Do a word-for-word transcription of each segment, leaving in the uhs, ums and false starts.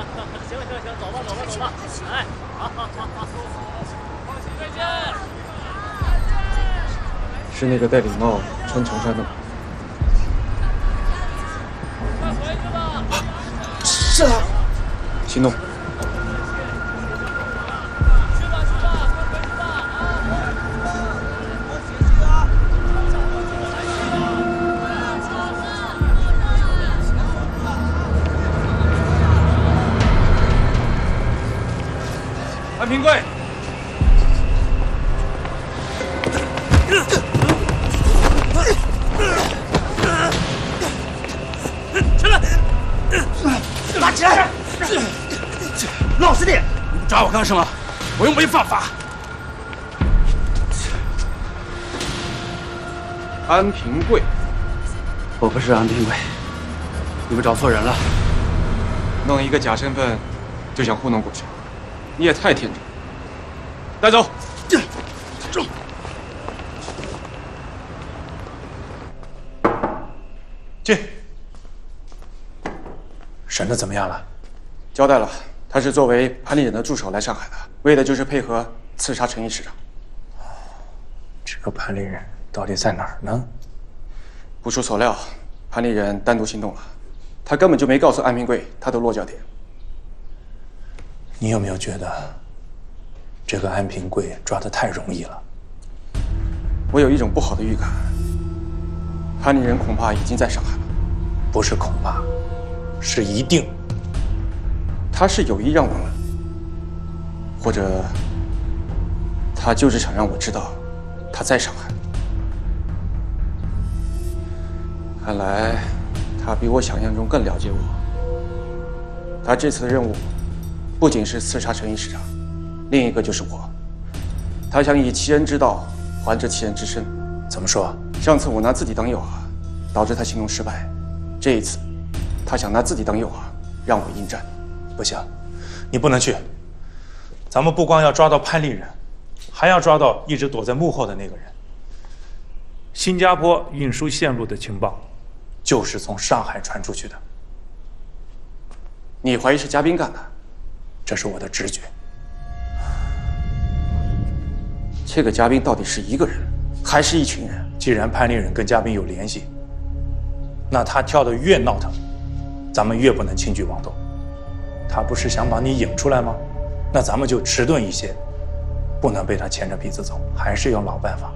行行行，走吧走吧走吧。哎，好好好好。放心，再见。 是那个戴礼帽、穿长衫的吗？ 快回去吧。 是他。行动。 安平贵， 起来！拉起来！老实点！ 你们抓我干什么？我又没犯法。 安平贵， 我不是安平贵，你们找错人了。 弄一个假身份就想糊弄过去？ 你也太天真了！带走。 走。 进。审的怎么样了？ 交代了，他是作为潘丽人的助手来上海的，为的就是配合刺杀陈毅市长。 这个潘丽人到底在哪儿呢？ 不出所料，潘丽人单独行动了，他根本就没告诉安平贵他的落脚点。 你有没有觉得这个安平贵抓得太容易了？ 我有一种不好的预感，潘丽人恐怕已经在上海了。 不是恐怕，是一定。 他是有意让我们，或者他就是想让我知道他在上海。看来他比我想象中更了解我。他这次的任务。 不仅是刺杀陈毅市长，另一个就是我。他想以其人之道还治其人之身。 怎么说？ 上次我拿自己当诱饵，导致他行动失败。这一次，他想拿自己当诱饵，让我应战。 不行，你不能去。咱们不光要抓到潘丽人，还要抓到一直躲在幕后的那个人。 新加坡运输线路的情报， 就是从上海传出去的。 你怀疑是嘉宾干的？ 这是我的直觉。 这个嘉宾到底是一个人，还是一群人？ 既然潘丽人跟嘉宾有联系，那他跳得越闹腾，咱们越不能轻举妄动。他不是想把你引出来吗？那咱们就迟钝一些，不能被他牵着鼻子走，还是用老办法，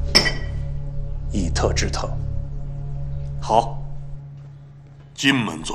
以特制特。 好， 金门总。